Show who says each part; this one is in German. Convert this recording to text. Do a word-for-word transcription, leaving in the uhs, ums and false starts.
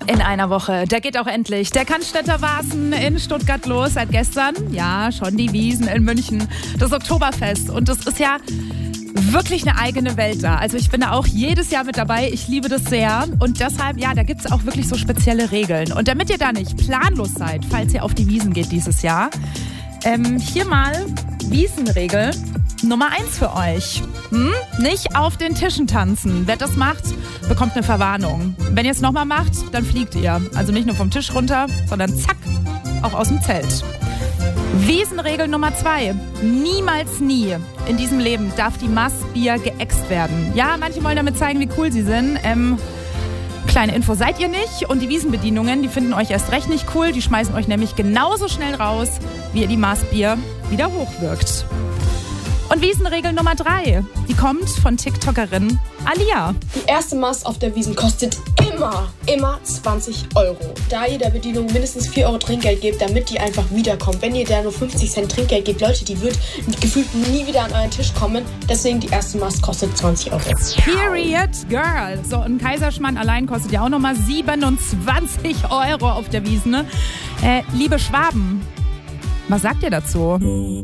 Speaker 1: In einer Woche, da geht auch endlich der Cannstätter Wasen in Stuttgart los. Seit gestern, ja, schon die Wiesn in München, das Oktoberfest. Und das ist ja wirklich eine eigene Welt da. Also ich bin da auch jedes Jahr mit dabei. Ich liebe das sehr. Und deshalb, ja, da gibt es auch wirklich so spezielle Regeln. Und damit ihr da nicht planlos seid, falls ihr auf die Wiesn geht dieses Jahr, ähm, hier mal Wiesenregel Nummer eins für euch. Hm? Nicht auf den Tischen tanzen. Wer das macht, bekommt eine Verwarnung. Wenn ihr es nochmal macht, dann fliegt ihr. Also nicht nur vom Tisch runter, sondern zack, auch aus dem Zelt. Wiesenregel Nummer zwei. Niemals nie in diesem Leben darf die Maßbier geäxt werden. Ja, manche wollen damit zeigen, wie cool sie sind. Ähm, kleine Info, seid ihr nicht. Und die Wiesenbedienungen, die finden euch erst recht nicht cool. Die schmeißen euch nämlich genauso schnell raus, wie ihr die Maßbier wieder hochwirkt. Und Wiesenregel Nummer drei, die kommt von TikTokerin Alia.
Speaker 2: Die erste Maß auf der Wiesn kostet immer, immer zwanzig Euro. Da ihr der Bedienung mindestens vier Euro Trinkgeld gebt, damit die einfach wiederkommt. Wenn ihr da nur fünfzig Cent Trinkgeld gebt, Leute, die wird gefühlt nie wieder an euren Tisch kommen. Deswegen die erste Maß kostet zwanzig Euro.
Speaker 1: Period, girl. So, ein Kaiserschmarrn allein kostet ja auch nochmal siebenundzwanzig Euro auf der Wiesn. Ne? Äh, liebe Schwaben, was sagt ihr dazu?